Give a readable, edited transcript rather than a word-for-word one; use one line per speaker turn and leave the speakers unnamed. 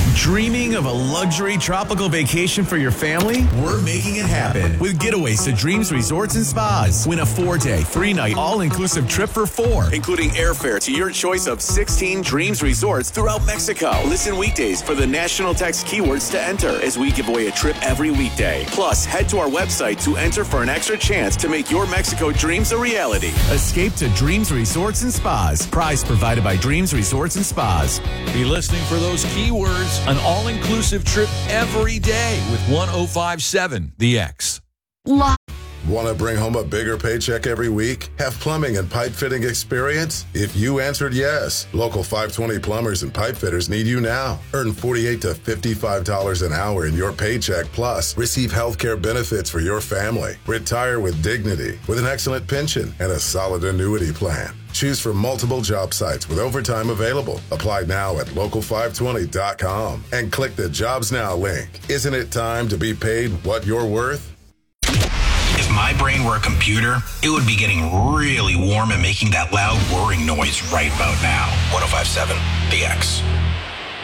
Dreaming of a luxury tropical vacation for your family? We're making it happen with Getaways to Dreams Resorts and Spas. Win a 4-day, 3-night, all-inclusive trip for 4, including airfare to your choice of 16 Dreams Resorts throughout Mexico. Listen weekdays for the national text keywords to enter as we give away a trip every weekday. Plus, head to our website to enter for an extra chance to make your Mexico dreams a reality. Escape to Dreams Resorts and Spas. Prize provided by Dreams Resorts and Spas.
Be listening for those keywords. An all-inclusive trip every day with 105.7 The X.
Want to bring home a bigger paycheck every week? Have plumbing and pipe fitting experience? If you answered yes, Local 520 plumbers and pipe fitters need you now. Earn $48 to $55 an hour in your paycheck, plus receive health care benefits for your family. Retire with dignity, with an excellent pension and a solid annuity plan. Choose from multiple job sites with overtime available. Apply now at local520.com and click the Jobs Now link. Isn't it time to be paid what you're worth?
If my brain were a computer, it would be getting really warm and making that loud whirring noise right about now. 105.7 The X.